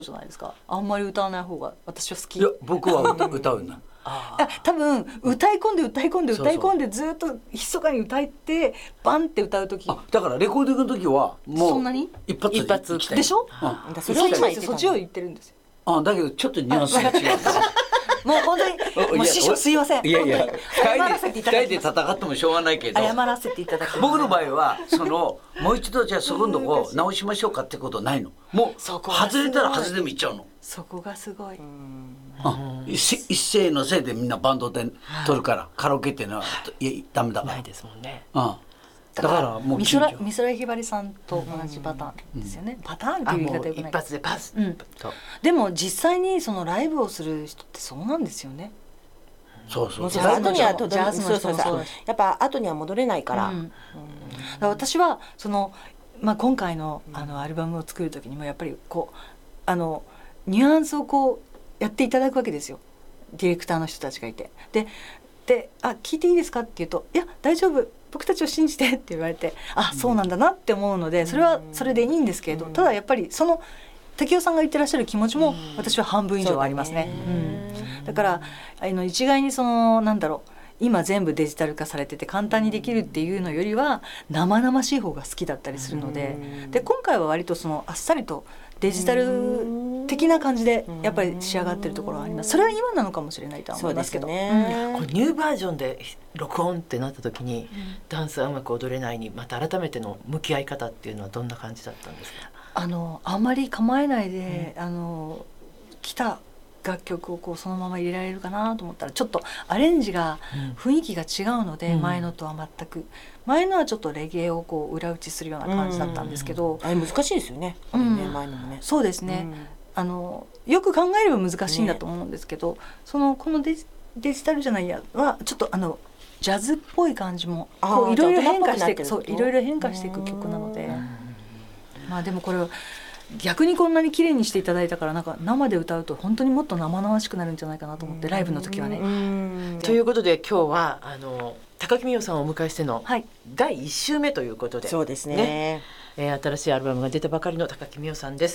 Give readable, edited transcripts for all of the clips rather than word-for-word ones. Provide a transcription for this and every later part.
じゃないですか。あんまり歌わない方が私は好き。 いや僕は歌うな。 多分歌い込んでずっと密かに歌ってバンって歌う時。 だからレコーディングの時はもうそんなに一発でしょ。 それを今言ってたそっちを言ってるんですよ。 だけどちょっとニュアンスが違う。 もう本当にもう師匠すいません。 いやいや謝らせていただきます。 二人で戦ってもしょうがないけど、 謝らせていただきます。 僕の場合はもう一度じゃあそこのとこ直しましょうかってことないの。もう外れたら外れでもいっちゃうの。 そこがすごい。 一斉のせいでみんなバンドで撮るからカラオケっていうのはダメだから。 ないですもんね。 だからもう美空ひばりさんと同じパターンですよね。パターンっていう言い方よくない。 一発でパス。 でも実際にそのライブをする人ってそうなんですよね。 そう後にはやっぱ後には戻れないから。 私は今回のアルバムを作る時にもやっぱりニュアンスをやっていただくわけですよ。ディレクターの人たちがいて、で聞いていいですかって言うと、いや大丈夫、僕たちを信じてって言われて、そうなんだなって思うので、それはそれでいいんですけれど、ただやっぱりその竹雄さんが言ってらっしゃる気持ちも私は半分以上ありますね。だから一概に今全部デジタル化されてて簡単にできるっていうのよりは生々しい方が好きだったりするので、今回は割とあっさりとデジタル的な感じでやっぱり仕上がってるところはあります。それは今なのかもしれないとは思いますけど、 これニューバージョンで録音ってなった時に、ダンスはうまく踊れないにまた改めての向き合い方っていうのはどんな感じだったんですか？ あんまり構えないで、来た楽曲をそのまま入れられるかなと思ったら、ちょっとアレンジが雰囲気が違うので、前のとは全く、前のはちょっとレゲエを裏打ちするような感じだったんですけど、 あれ難しいですよね。前のもね。 そうですね。よく考えれば難しいんだと思うんですけど、このデジタルじゃないやはちょっとジャズっぽい感じもいろいろ変化していく、いろいろ変化していく曲なので、でもこれは逆にこんなに綺麗にしていただいたから、生で歌うと本当にもっと生々しくなるんじゃないかなと思って、ライブの時はね。 ということで今日は高木美代さんをお迎えしての第1週目ということで、そうですね。新しいアルバムが出たばかりの高木美代さんです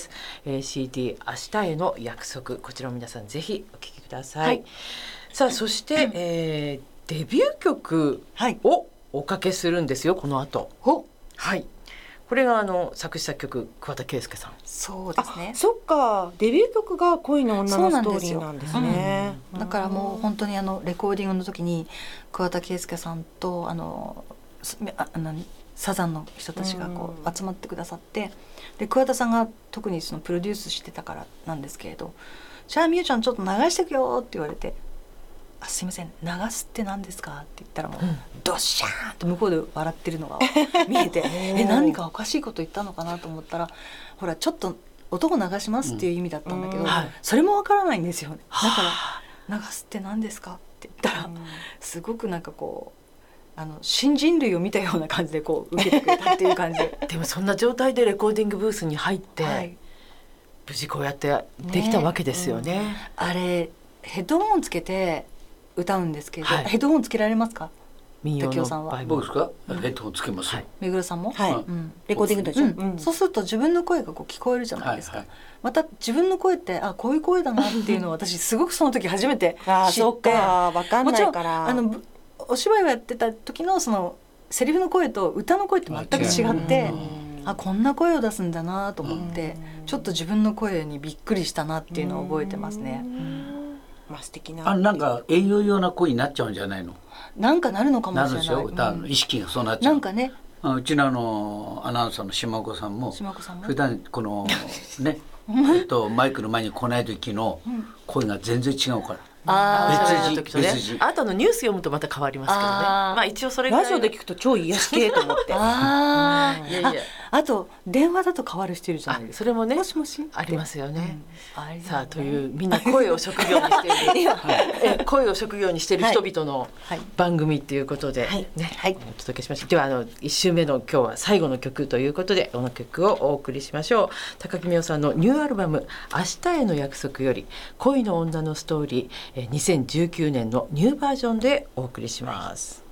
。CD 明日への約束、こちらを皆さんぜひお聴きください。さあそして、デビュー曲をおかけするんですよ、この後。これが作詞作曲桑田佳祐さん。 そうですね。 そっか、デビュー曲が恋の女のストーリーなんですね。 だからもう本当にレコーディングの時に桑田佳祐さんとサザンの人たちが集まってくださって、で桑田さんが特にプロデュースしてたからなんですけれど、じゃあみゆちゃんちょっと流してくよって言われて、すいません流すって何ですかって言ったら、もうドッシャーンと向こうで笑ってるのが見えて何かおかしいこと言ったのかなと思ったら、ほらちょっと音を流しますっていう意味だったんだけど、それもわからないんですよね。だから流すって何ですかって言ったら、すごく新人類を見たような感じで受けてくれたっていう感じででもそんな状態でレコーディングブースに入って、無事こうやってできたわけですよね。 あれヘッドホンつけて歌うんですけど、ヘッドホンつけられますか？竹雄さんは。 僕ですか？ヘッドホンつけますよ。 めぐるさんも？ レコーディングとそうすると自分の声が聞こえるじゃないですか。また自分の声ってこういう声だなっていうのを私すごくその時初めて知って、 分かんないから、 お芝居をやってた時のセリフの声と歌の声って全く違って、こんな声を出すんだなと思って、ちょっと自分の声にびっくりしたなっていうのを覚えてますね。 素敵な。 なんか栄養用な声になっちゃうんじゃないの？ なんかなるのかもしれない。 なるんですよ。歌の意識がそうなっちゃう。 なんかね。 うちのアナウンサーの島子さんも普段このねマイクの前に来ない時の声が全然違うから。別人。あとニュース読むとまた変わりますけどね。一応それラジオで聞くと超癒し系と思って。 あと電話だと変わる人いるじゃないですか。 それもね、 もしもしありますよね。さあというみんな声を職業にしている声を職業にしている人々の番組っていうことでお届けしました。では1週目の今日は最後の曲ということで、この曲をお送りしましょう。高木美代さんのニューアルバム明日への約束より恋の女のストーリー、2019年のニューバージョンでお送りします。